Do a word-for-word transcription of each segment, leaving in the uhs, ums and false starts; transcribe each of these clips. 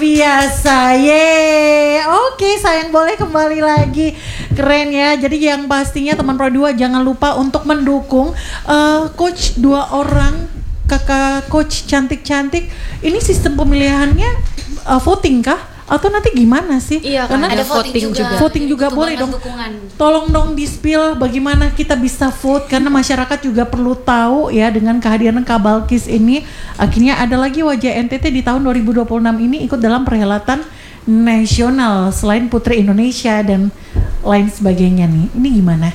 biasa. Yeay. Oke, sayang boleh kembali lagi. Keren ya. Jadi yang pastinya teman Pro dua jangan lupa untuk mendukung uh, coach dua orang, kakak coach cantik-cantik. Ini sistem pemilihannya uh, voting kah? Atau nanti gimana sih? Iya, karena ada voting juga. Voting juga boleh dong. Dukungan. Tolong dong di-spill bagaimana kita bisa vote karena masyarakat juga perlu tahu ya dengan kehadiran Kak Balkis ini akhirnya ada lagi wajah N T T di tahun dua ribu dua puluh enam ini ikut dalam perhelatan nasional selain Putri Indonesia dan lain sebagainya nih. Ini gimana?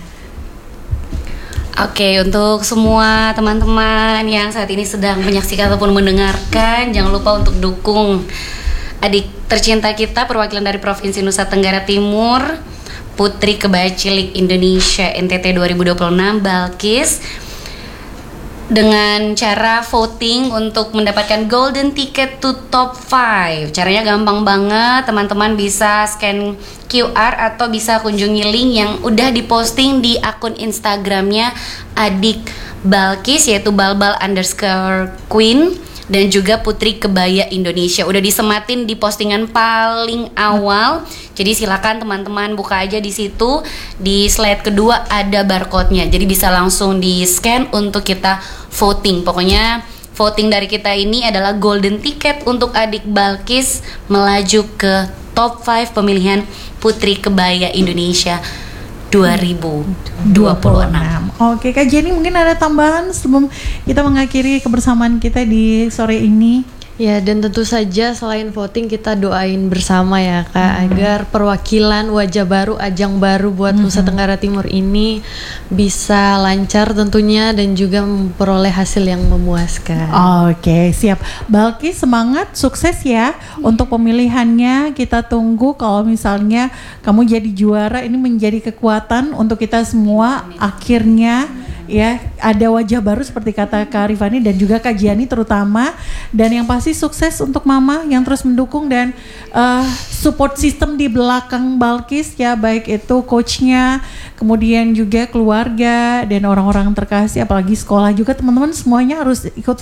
Oke, untuk semua teman-teman yang saat ini sedang menyaksikan ataupun mendengarkan, jangan lupa untuk dukung adik tercinta kita perwakilan dari Provinsi Nusa Tenggara Timur, Putri Kebaya Cilik Indonesia N T T dua ribu dua puluh enam, Balkis, dengan cara voting untuk mendapatkan golden ticket to top lima. Caranya gampang banget, teman-teman bisa scan Q R atau bisa kunjungi link yang udah diposting di akun Instagramnya adik Balkis, yaitu balbal underscore queen dan juga Putri Kebaya Indonesia. Udah disematin di postingan paling awal. Jadi silakan teman-teman buka aja di situ. Di slide kedua ada barcode-nya. Jadi bisa langsung di-scan untuk kita voting. Pokoknya voting dari kita ini adalah golden ticket untuk adik Balkis melaju ke top lima pemilihan Putri Kebaya Indonesia dua ribu dua puluh enam. Oke, Kak Jenny mungkin ada tambahan sebelum kita mengakhiri kebersamaan kita di sore ini? Ya, dan tentu saja selain voting kita doain bersama ya Kak, hmm. agar perwakilan wajah baru, ajang baru buat hmm. Nusa Tenggara Timur ini bisa lancar tentunya dan juga memperoleh hasil yang memuaskan. Oke, siap. Balkis semangat, sukses ya hmm. untuk pemilihannya. Kita tunggu kalau misalnya kamu jadi juara, ini menjadi kekuatan untuk kita semua. Akhirnya ya ada wajah baru seperti kata Kak Rifani dan juga Kak Giani terutama, dan yang pasti sukses untuk Mama yang terus mendukung dan uh, support system di belakang Balkis ya, baik itu coachnya, kemudian juga keluarga dan orang-orang terkasih, apalagi sekolah juga teman-teman semuanya harus ikut